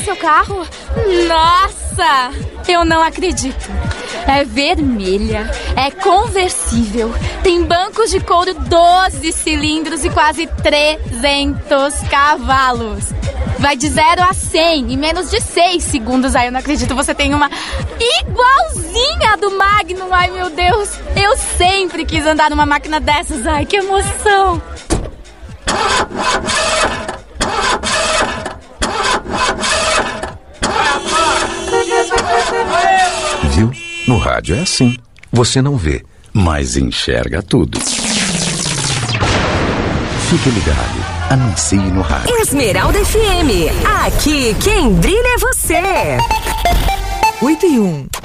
seu carro? Nossa! Eu não acredito. É vermelha, é conversível, tem bancos de couro 12 cilindros e quase 300 cavalos. Vai de 0 a 100 em menos de 6 segundos. Ai, eu não acredito, você tem uma igualzinha a do Magnum. Ai, meu Deus, eu sempre quis andar numa máquina dessas. Ai, que emoção. Viu? No rádio é assim. Você não vê, mas enxerga tudo. Fique ligado. Anuncie no rádio. Esmeralda FM. Aqui quem brilha é você. 8 e 1.